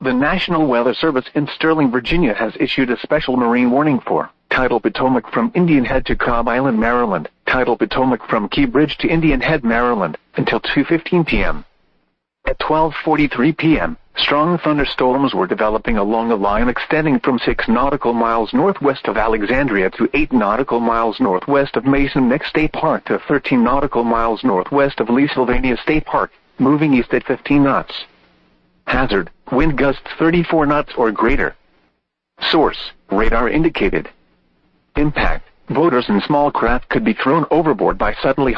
The National Weather Service in Sterling, Virginia has issued a special marine warning for Tidal Potomac from Indian Head to Cobb Island, Maryland, Tidal Potomac from Key Bridge to Indian Head, Maryland, until 2:15 p.m. At 12:43 p.m., strong thunderstorms were developing along a line extending from 6 nautical miles northwest of Alexandria to 8 nautical miles northwest of Mason Neck State Park to 13 nautical miles northwest of Lee Sylvania State Park, moving east at 15 knots. Hazard, wind gusts 34 knots or greater. Source, radar indicated. Impact, boaters and small craft could be thrown overboard by suddenly